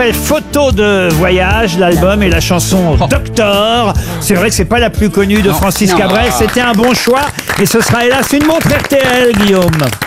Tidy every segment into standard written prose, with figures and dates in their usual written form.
Photo de voyage, l'album et la chanson Doctor. C'est vrai que c'est pas la plus connue de Francis Cabrel. C'était un bon choix. Et ce sera hélas une montre RTL, Guillaume.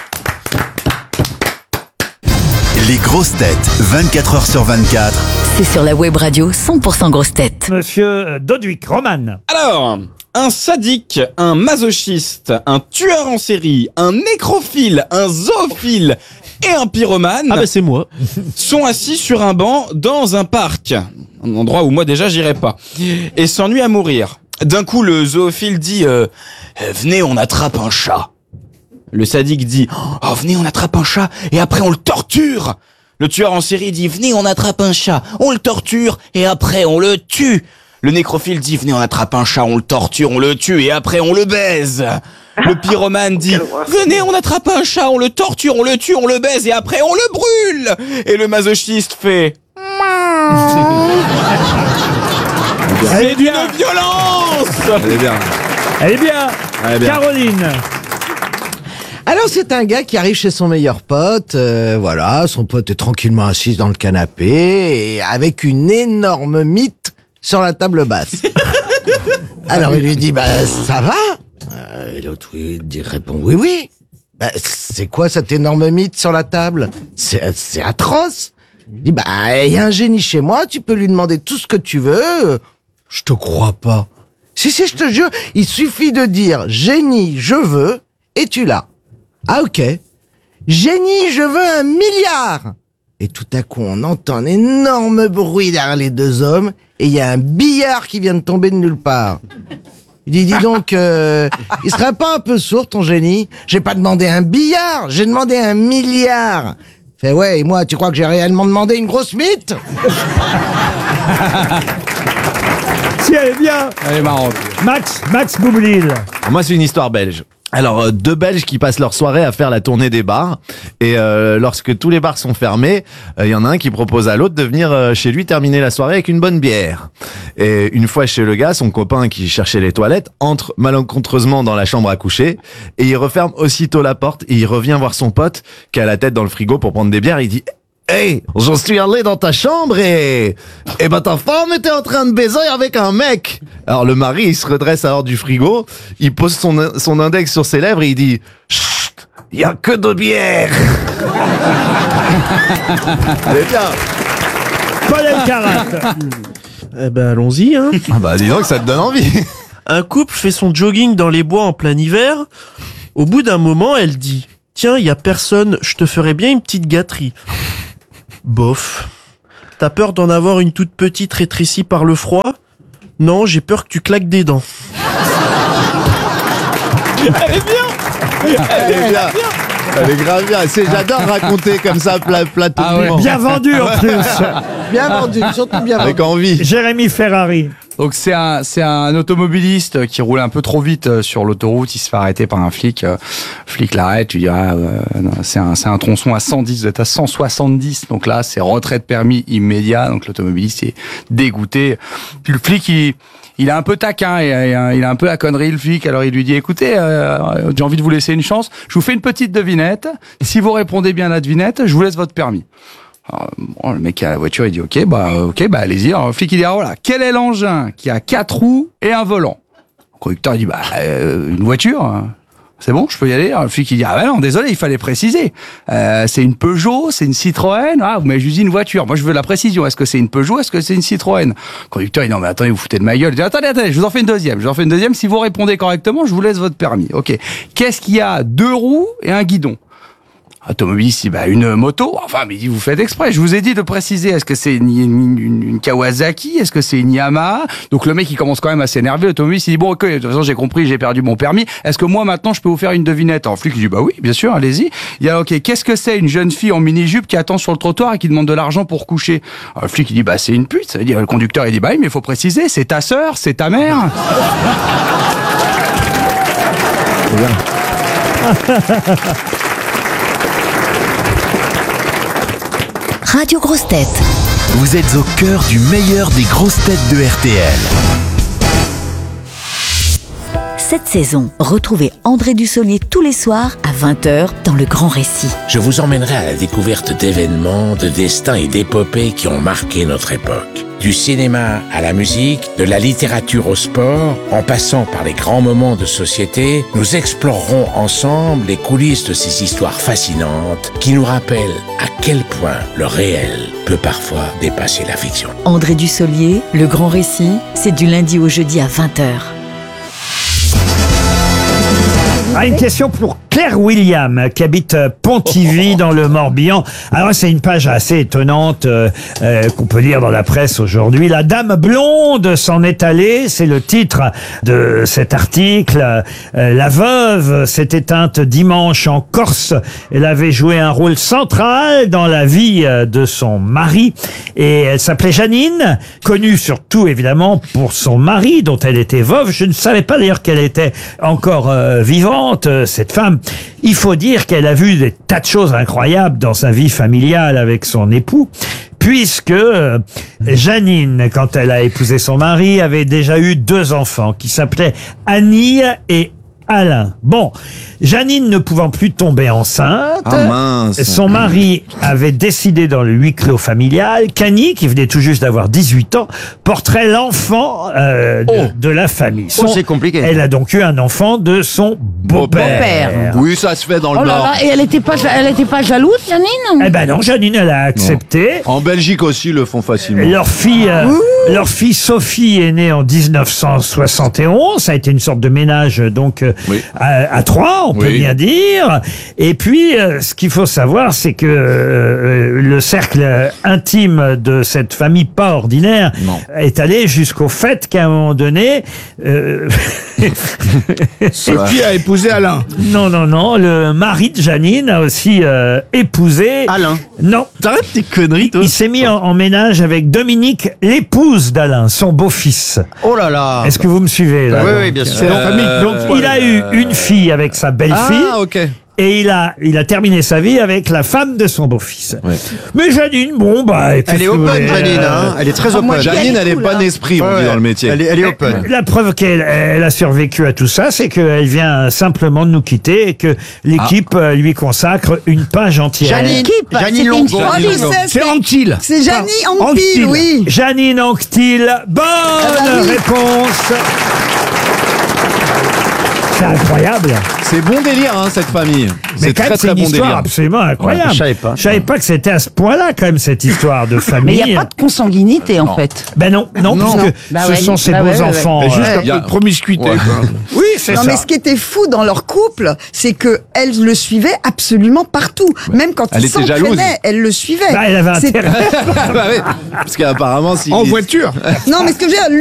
Les grosses têtes, 24 heures sur 24. C'est sur la web radio 100% grosses têtes. Monsieur Doduic, Roman. Alors, un sadique, un masochiste, un tueur en série, un nécrophile, un zoophile et un pyromane c'est moi. sont assis sur un banc dans un parc. Un endroit où moi déjà j'irais pas. Et s'ennuient à mourir. D'un coup, le zoophile dit venez, on attrape un chat. Le sadique dit oh, venez, on attrape un chat et après on le torture. Le tueur en série dit venez, on attrape un chat, on le torture et après on le tue. Le nécrophile dit venez, on attrape un chat, on le torture, on le tue et après on le baise. Le pyromane dit venez, on attrape un chat, on le torture, on le tue, on le baise et après on le brûle. Et le masochiste fait c'est d'une violence. Elle est bien. Elle est bien. Caroline. Alors c'est un gars qui arrive chez son meilleur pote, voilà, son pote est tranquillement assis dans le canapé et avec une énorme mythe sur la table basse. Alors il lui dit ça va et l'autre répond oui. C'est quoi cette énorme mythe sur la table? C'est atroce. Il dit il y a un génie chez moi, tu peux lui demander tout ce que tu veux. Je te crois pas. Si je te jure, il suffit de dire génie je veux et tu l'as. Ah ok. Génie, je veux 1 milliard. Et tout à coup, on entend un énorme bruit derrière les deux hommes et il y a un billard qui vient de tomber de nulle part. Il dit, dis donc, il serait pas un peu sourd ton génie? J'ai pas demandé un billard, j'ai demandé 1 milliard. Fait ouais, et moi, tu crois que j'ai réellement demandé une grosse mythe? Si elle est bien. Elle est marrante. Max Boublil. Moi, c'est une histoire belge. Alors, deux Belges qui passent leur soirée à faire la tournée des bars. Et lorsque tous les bars sont fermés, il y en a un qui propose à l'autre de venir chez lui terminer la soirée avec une bonne bière. Et une fois chez le gars, son copain qui cherchait les toilettes entre malencontreusement dans la chambre à coucher. Et il referme aussitôt la porte et il revient voir son pote qui a la tête dans le frigo pour prendre des bières. Il dit... Hey, j'en suis allé dans ta chambre et ta femme était en train de baiser avec un mec. Alors le mari, il se redresse alors du frigo, il pose son index sur ses lèvres et il dit chut, y a que de bière. Allez bien. Paul Elkarat. Allons-y, hein. Dis donc, ça te donne envie. Un couple fait son jogging dans les bois en plein hiver. Au bout d'un moment, elle dit tiens, y a personne, je te ferais bien une petite gâterie. Bof. T'as peur d'en avoir une toute petite rétrécie par le froid? Non, j'ai peur que tu claques des dents. Elle est bien. Elle est bien. Elle est grave bien. J'adore raconter comme ça, plateau. Bien vendu en plus. Bien vendu, surtout bien vendu. Avec envie. Jérémy Ferrari. Donc c'est un automobiliste qui roule un peu trop vite sur l'autoroute, il se fait arrêter par un flic. Flic l'arrête, tu diras c'est un tronçon à 110, vous êtes à 170, donc là c'est retrait de permis immédiat, donc l'automobiliste est dégoûté. Puis le flic il est un peu taquin, il a un peu la connerie le flic, alors il lui dit écoutez, j'ai envie de vous laisser une chance, je vous fais une petite devinette, si vous répondez bien à la devinette, je vous laisse votre permis. Alors, le mec qui a la voiture, il dit ok, allez-y. Alors, le flic, il dit voilà, quel est l'engin qui a 4 roues et un volant? Le conducteur, il dit une voiture. C'est bon, je peux y aller? Alors, le flic, il dit non, désolé, il fallait préciser. C'est une Peugeot, c'est une Citroën. Vous m'avez juste dit une voiture. Moi, je veux la précision. Est-ce que c'est une Peugeot? Est-ce que c'est une Citroën? Le conducteur, il dit non, mais attendez, vous foutez de ma gueule. Il dit attendez, je vous en fais une deuxième. Si vous répondez correctement, je vous laisse votre permis. Ok. Qu'est-ce qu'il y a? 2 roues et un guidon. Automobiliste, une moto. Enfin, mais vous faites exprès. Je vous ai dit de préciser. Est-ce que c'est une Kawasaki? Est-ce que c'est une Yamaha? Donc le mec, il commence quand même à s'énerver. L'automobiliste, il dit bon, ok, de toute façon, j'ai compris, j'ai perdu mon permis. Est-ce que moi, maintenant, je peux vous faire une devinette? Alors, le flic, il dit oui, bien sûr, allez-y. Il dit ok, qu'est-ce que c'est une jeune fille en mini-jupe qui attend sur le trottoir et qui demande de l'argent pour coucher? Alors, le flic, il dit c'est une pute. Il dit, le conducteur, il dit oui, mais il faut préciser. C'est ta sœur, c'est ta mère. Radio Grosses Têtes. Vous êtes au cœur du meilleur des grosses têtes de RTL. cette saison. Retrouvez André Dussolier tous les soirs à 20h dans Le Grand Récit. Je vous emmènerai à la découverte d'événements, de destins et d'épopées qui ont marqué notre époque. Du cinéma à la musique, de la littérature au sport, en passant par les grands moments de société, nous explorerons ensemble les coulisses de ces histoires fascinantes qui nous rappellent à quel point le réel peut parfois dépasser la fiction. André Dussolier, Le Grand Récit, c'est du lundi au jeudi à 20h. Ah, une question pour Claire William, qui habite Pontivy dans le Morbihan. Alors, c'est une page assez étonnante qu'on peut lire dans la presse aujourd'hui. La dame blonde s'en est allée, c'est le titre de cet article. La veuve s'est éteinte dimanche en Corse. Elle avait joué un rôle central dans la vie de son mari. Et elle s'appelait Janine, connue surtout évidemment pour son mari, dont elle était veuve. Je ne savais pas d'ailleurs qu'elle était encore vivante, cette femme. Il faut dire qu'elle a vu des tas de choses incroyables dans sa vie familiale avec son époux, puisque Janine, quand elle a épousé son mari, avait déjà eu 2 enfants qui s'appelaient Annie et Alain. Bon, Janine ne pouvant plus tomber enceinte, son mari avait décidé dans le huis clos familial qu'Annie, qui venait tout juste d'avoir 18 ans, porterait l'enfant de la famille. C'est compliqué. Elle a donc eu un enfant de son beau-père. Oui, ça se fait dans le Oh là Nord. là, et elle était pas jalouse, Janine? Eh ben non, Janine, elle a accepté. En Belgique aussi, ils le font facilement. Leur fille Sophie est née en 1971. Ça a été une sorte de ménage donc à 3, on peut bien dire. Et puis, ce qu'il faut savoir, c'est que le cercle intime de cette famille pas ordinaire est allé jusqu'au fait qu'à un moment donné, Sophie a épousé Alain. Non, le mari de Janine a aussi épousé Alain. Non. T'arrêtes tes conneries, toi. Il s'est mis en ménage avec Dominique, l'épouse d'Alain, son beau-fils. Oh là là. Est-ce que vous me suivez là? Oui, bien sûr. C'est la famille. Donc il a eu une fille avec sa belle-fille. Ah, ok. Et il a terminé sa vie avec la femme de son beau-fils. Ouais. Mais Janine, bon, bah... Elle est open, Janine, hein. Elle est très open. moi, Janine, elle est cool, bon hein. esprit, on dit dans le métier. Elle est open. La preuve qu'elle a survécu à tout ça, c'est qu'elle vient simplement de nous quitter et que l'équipe lui consacre une page entière. Janine Longo. C'est Anctil. C'est Janine Anctil, oui. Janine Anctil, bonne réponse. C'est incroyable. C'est bon délire, hein, cette famille. Mais C'est quand même, très c'est très une bon histoire délire. absolument incroyable. je savais pas. Je savais pas que c'était à ce point-là, quand même, cette histoire de Mais famille. il n'y a pas de consanguinité, en fait. Ben non, puisque Bah ce ouais, sont ses bah ouais, beaux-enfants. Juste un y a- peu de promiscuité. Ouais. quoi. Oui, c'est Non, ça. mais ce qui était fou dans leur couple, c'est que elle le suivait absolument partout. Même quand Elle il était jalouse. s'entraînait, elle le suivait. Bah, elle avait C'est- intérêt. Bah ouais. Parce qu'apparemment, si. En voiture. Non, mais ce que je veux dire,